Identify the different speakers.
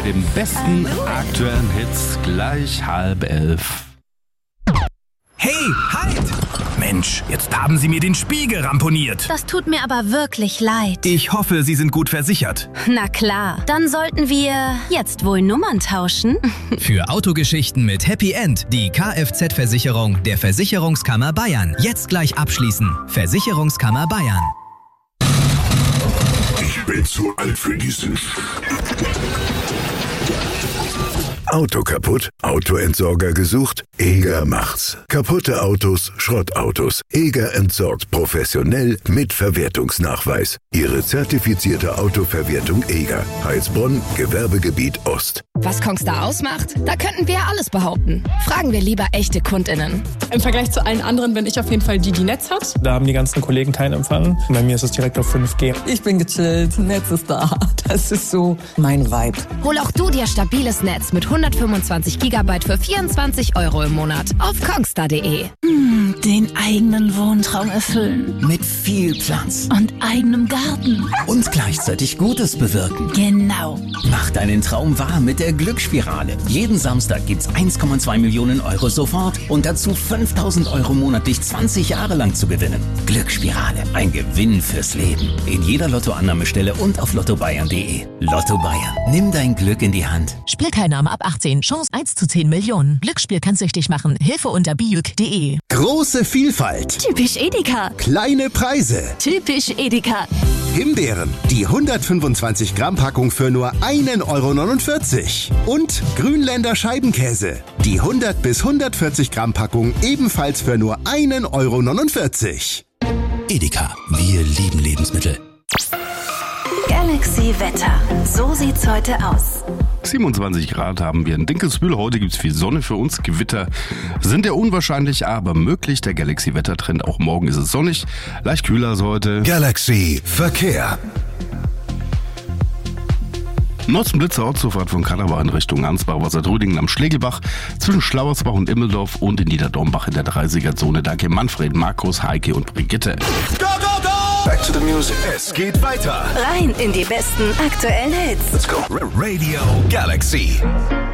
Speaker 1: den besten aktuellen Hits gleich 10:30.
Speaker 2: Hey, halt! Mensch, jetzt haben Sie mir den Spiegel ramponiert.
Speaker 3: Das tut mir aber wirklich leid.
Speaker 2: Ich hoffe, Sie sind gut versichert.
Speaker 3: Na klar, dann sollten wir jetzt wohl Nummern tauschen.
Speaker 4: Für Autogeschichten mit Happy End die Kfz-Versicherung der Versicherungskammer Bayern. Jetzt gleich abschließen. Versicherungskammer Bayern.
Speaker 5: Ich bin zu alt für diesen Auto kaputt? Autoentsorger gesucht? Eger macht's. Kaputte Autos, Schrottautos. Eger entsorgt professionell mit Verwertungsnachweis. Ihre zertifizierte Autoverwertung Eger. Heilsbronn, Gewerbegebiet Ost.
Speaker 6: Was Kongstar ausmacht? Da könnten wir alles behaupten. Fragen wir lieber echte KundInnen.
Speaker 7: Im Vergleich zu allen anderen bin ich auf jeden Fall die Netz hat. Da haben die ganzen Kollegen keinen Empfang. Bei mir ist es direkt auf 5G.
Speaker 8: Ich bin gechillt, Netz ist da. Das ist so mein Vibe.
Speaker 6: Hol auch du dir stabiles Netz mit 125 GB für 24 € im Monat auf kongstar.de.
Speaker 9: Den eigenen Wohntraum erfüllen.
Speaker 10: Mit viel Platz.
Speaker 9: Und eigenem Garten.
Speaker 10: Und gleichzeitig Gutes bewirken.
Speaker 9: Genau.
Speaker 10: Mach deinen Traum wahr mit der Glücksspirale. Jeden Samstag gibt's 1,2 Millionen € sofort und dazu 5.000 € monatlich 20 Jahre lang zu gewinnen. Glücksspirale. Ein Gewinn fürs Leben. In jeder Lottoannahmestelle und auf lottobayern.de. Lotto Bayern. Nimm dein Glück in die Hand.
Speaker 11: Spielteilnahme ab 18. Chance 1 zu 10 Millionen. Glücksspiel kann süchtig machen. Hilfe unter bijuk.de.
Speaker 12: Große Vielfalt.
Speaker 9: Typisch Edeka.
Speaker 12: Kleine Preise.
Speaker 9: Typisch Edeka.
Speaker 12: Himbeeren. Die 125 Gramm Packung für nur 1,49 €. Und Grünländer Scheibenkäse. Die 100 bis 140 Gramm Packung ebenfalls für nur 1,49 €.
Speaker 10: Edeka. Wir lieben Lebensmittel.
Speaker 3: Galaxy Wetter. So sieht's heute aus.
Speaker 1: 27 Grad haben wir in Dinkelsbühl. Heute gibt's viel Sonne für uns. Gewitter sind eher unwahrscheinlich, aber möglich. Der Galaxy-Wettertrend. Auch morgen ist es sonnig. Leicht kühler als heute.
Speaker 5: Galaxy Verkehr.
Speaker 1: Blitzer Ortszufahrt von Kadava in Richtung Ansbach, Wassertrudingen am Schlegelbach, zwischen Schlauersbach und Immeldorf und in Niederdornbach in der 30er-Zone. Danke Manfred, Markus, Heike und Brigitte.
Speaker 5: Go, go, go! Back to the music. Es geht weiter.
Speaker 3: Rein in die besten aktuellen Hits.
Speaker 5: Let's go. Radio Galaxy.